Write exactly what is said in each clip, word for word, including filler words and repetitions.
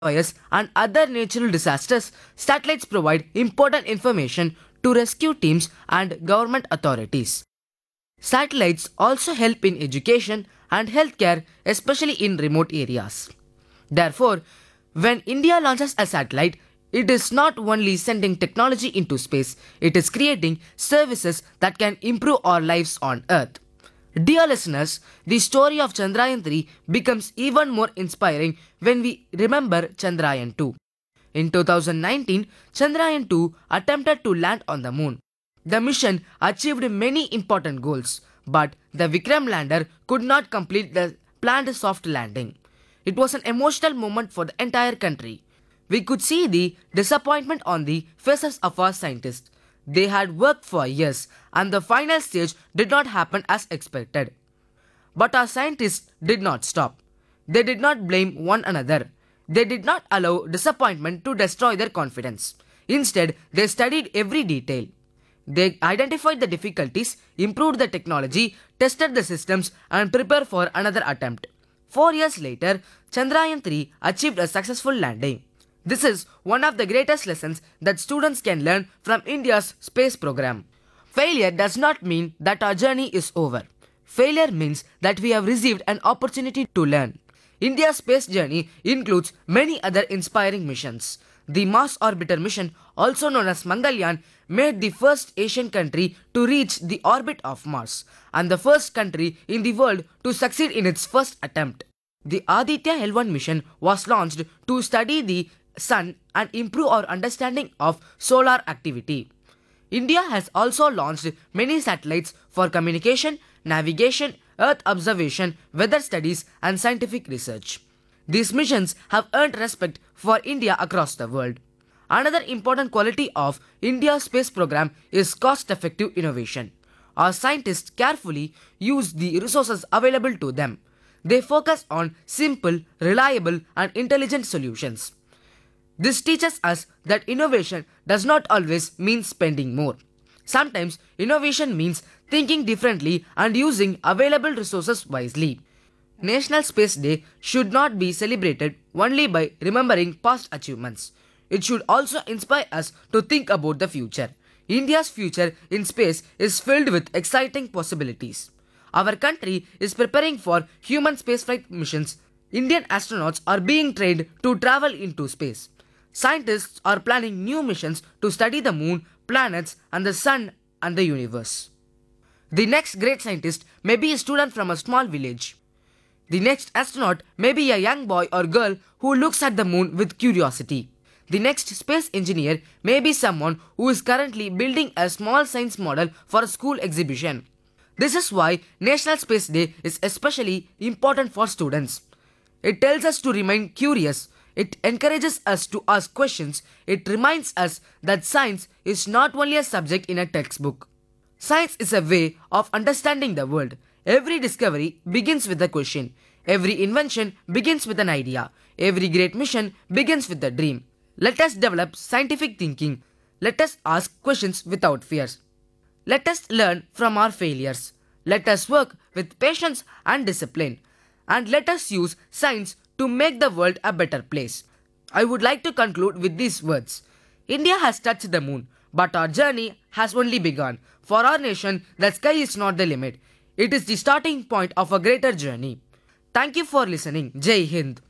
fires, and other natural disasters, satellites provide important information to rescue teams and government authorities. Satellites also help in education and healthcare, especially in remote areas. Therefore, when India launches a satellite, it is not only sending technology into space, it is creating services that can improve our lives on Earth. Dear listeners, the story of Chandrayaan three becomes even more inspiring when we remember Chandrayaan two. In two thousand nineteen, Chandrayaan two attempted to land on the moon. The mission achieved many important goals, but the Vikram lander could not complete the planned soft landing. It was an emotional moment for the entire country. We could see the disappointment on the faces of our scientists. They had worked for years, and the final stage did not happen as expected. But our scientists did not stop. They did not blame one another. They did not allow disappointment to destroy their confidence. Instead, they studied every detail. They identified the difficulties, improved the technology, tested the systems, and prepared for another attempt. Four years later, Chandrayaan three achieved a successful landing. This is one of the greatest lessons that students can learn from India's space program. Failure does not mean that our journey is over. Failure means that we have received an opportunity to learn. India's space journey includes many other inspiring missions. The Mars Orbiter mission, also known as Mangalyaan, made the first Asian country to reach the orbit of Mars and the first country in the world to succeed in its first attempt. The Aditya L one mission was launched to study the Sun and improve our understanding of solar activity. India has also launched many satellites for communication, navigation, Earth observation, weather studies, and scientific research. These missions have earned respect for India across the world. Another important quality of India's space program is cost-effective innovation. Our scientists carefully use the resources available to them. They focus on simple, reliable, and intelligent solutions. This teaches us that innovation does not always mean spending more. Sometimes innovation means thinking differently and using available resources wisely. National Space Day should not be celebrated only by remembering past achievements. It should also inspire us to think about the future. India's future in space is filled with exciting possibilities. Our country is preparing for human spaceflight missions. Indian astronauts are being trained to travel into space. Scientists are planning new missions to study the moon, planets, and the sun and the universe. The next great scientist may be a student from a small village. The next astronaut may be a young boy or girl who looks at the moon with curiosity. The next space engineer may be someone who is currently building a small science model for a school exhibition. This is why National Space Day is especially important for students. It tells us to remain curious. It encourages us to ask questions. It reminds us that science is not only a subject in a textbook. Science is a way of understanding the world. Every discovery begins with a question. Every invention begins with an idea. Every great mission begins with a dream. Let us develop scientific thinking. Let us ask questions without fears. Let us learn from our failures. Let us work with patience and discipline. And let us use science to make the world a better place. I would like to conclude with these words. India has touched the moon, but our journey has only begun. For our nation, the sky is not the limit. It is the starting point of a greater journey. Thank you for listening. Jai Hind.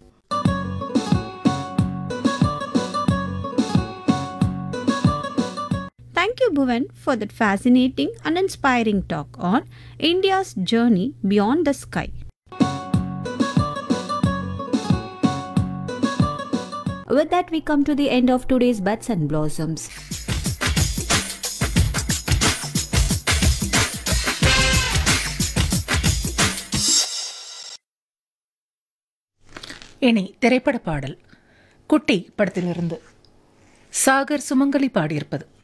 Thank you, Bhuvan, for that fascinating and inspiring talk on India's journey beyond the sky. With that, we come to the end of today's Buds and Blossoms. இனி திரைப்பட பாடல் குட்டி படத்திலிருந்து சாகர் சுமங்கலி பாடியிருப்பது.